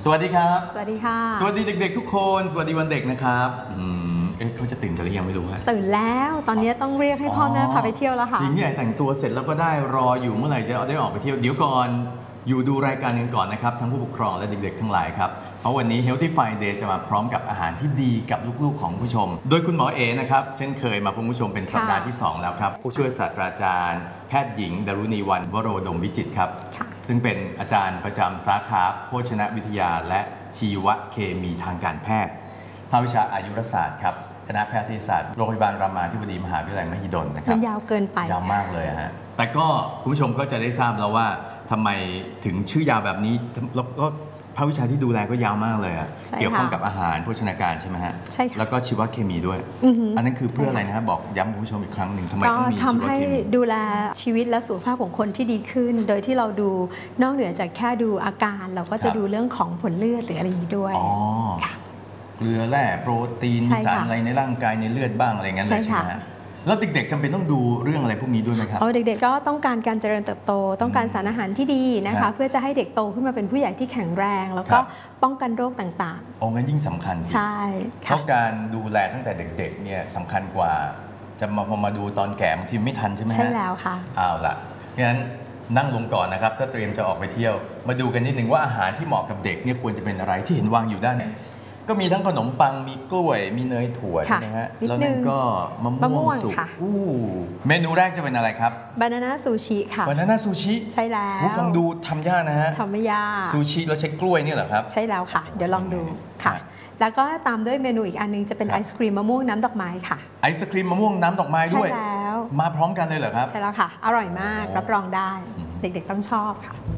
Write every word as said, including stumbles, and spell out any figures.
สวัสดีครับสวัสดีค่ะสวัสดีเด็กๆทุกคนสวัสดีวันเด็กนะครับอืมเอ๊ะเขาจะตื่นกันหรือยังไม่รู้ฮะตื่นแล้วตอนนี้ต้องเรียกให้พ่อแม่พาไปเที่ยวแล้วค่ะจริงเนี่ยแต่งตัวเสร็จแล้วก็ได้รออยู่เมื่อไหร่จะได้ออกไปเที่ยวเดี๋ยวก่อนอยู่ดูรายการกันก่อนนะครับทั้งผู้ปกครองและเด็กๆทั้งหลายครับเพราะวันนี้ Healthy Friday จะมาพร้อมกับอาหารที่ดีกับลูกๆของผู้ชมโดยคุณหมอเอนะครับเช่นเคยมาพบผู้ชมเป็นสัปดาห์ที่สองแล้วครับผู้ช่วยศาสตราจารย์แพทย์หญิงดารุณีวรรณวโรดมวิจิตรครับซึ่งเป็นอาจารย์ประจำสาขาโภชนวิทยาและชีวเคมีทางการแพทย์ภาควิชาอายุรศาสตร์ครับคณะแพทยศาสตร์โรงพยาบาลรามาธิบดีมหาวิทยาลัยมหิดลนะครับมันยาวเกินไปยาวมากเลยฮะแต่ก็คุณผู้ชมก็จะได้ทราบแล้วว่าทำไมถึงชื่อยาวแบบนี้แล้วก็ภาควิชาที่ดูแลก็ยาวมากเลยอะเกี่ยวข้องกับอาหารโภชนาการใช่ไหมฮะใช่ค่ะแล้วก็ชีวเคมีด้วยอันนั้นคือเพื่ออะไรนะฮะบอกย้ำคุณผู้ชมอีกครั้งหนึ่งทำไมต้องมีชีวเคมีก็ทำให้ดูแลชีวิตและสุขภาพของคนที่ดีขึ้นโดยที่เราดูนอกเหนือจากแค่ดูอาการเราก็จะดูเรื่องของผลเลือดหรืออะไรอย่างนี้ด้วยเกลือแร่โปรตีนสารอะไรในร่างกายในเลือดบ้างอะไรเงี้ยเลยใช่ไหมฮะแล้วเด็กๆจำเป็นต้องดูเรื่องอะไรพวกนี้ด้วยไหมครับเด็กๆก็ต้องการการเจริญเติบโตต้องการสารอาหารที่ดีนะคะเพื่อจะให้เด็กโตขึ้นมาเป็นผู้ใหญ่ที่แข็งแรงแล้วก็ป้องกันโรคต่างๆโอ้งั้นยิ่งสำคัญสิใช่เพราะการดูแลตั้งแต่เด็กๆเนี่ยสำคัญกว่าจะมาพอมาดูตอนแก่บางทีไม่ทันใช่ไหมฮะใช่แล้วค่ะเอาล่ะงั้นนั่งลงก่อนนะครับถ้าเตรียมจะออกไปเที่ยวมาดูกันนิดนึงว่าอาหารที่เหมาะกับเด็กเนี่ยควรจะเป็นอะไรที่เห็นวางอยู่ด้านไหนก็มีทั้งขนมปังมีกล้วยมีเนยถั่วนะฮะแล้วนั่นก็มะม่วงสุกอู้เมนูแรกจะเป็นอะไรครับบานาน่าซูชิค่ะบานาน่าซูชิใช่แล้วฟังดูทำยากนะฮะทำไม่ยากซูชิแล้วใช้กล้วยนี่เหรอครับใช่แล้วค่ะเดี๋ยวลองดูค่ะแล้วก็ตามด้วยเมนูอีกอันนึงจะเป็นไอศครีมมะม่วงน้ำดอกไม้ค่ะไอศครีมมะม่วงน้ำดอกไม้ด้วยใช่แล้วมาพร้อมกันเลยเหรอครับใช่แล้วค่ะอร่อยมากรับรองได้เด็กๆต้องชอบค่ะ